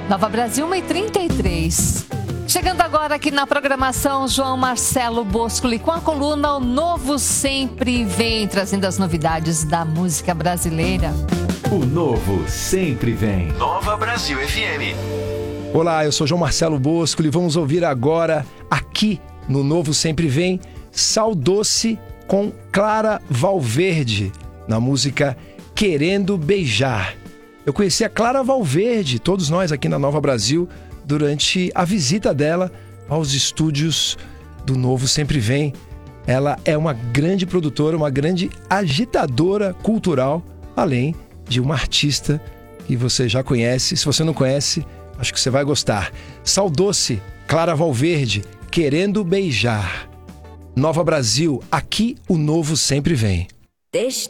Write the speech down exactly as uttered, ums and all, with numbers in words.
Nova Brasil, uma e trinta e três. Chegando agora aqui na programação, João Marcelo Boscoli com a coluna O Novo Sempre Vem, trazendo as novidades da música brasileira. O Novo Sempre Vem. Nova Brasil F M. Olá, eu sou João Marcelo Boscoli. Vamos ouvir agora, aqui no Novo Sempre Vem, Sal Doce com Clara Valverde, na música Querendo Beijar. Eu conheci a Clara Valverde, todos nós aqui na Nova Brasil, durante a visita dela aos estúdios do Novo Sempre Vem. Ela é uma grande produtora, uma grande agitadora cultural, além de uma artista que você já conhece. Se você não conhece, acho que você vai gostar. Sal Doce, Clara Valverde, Querendo Beijar. Nova Brasil, aqui o Novo Sempre Vem. Deixa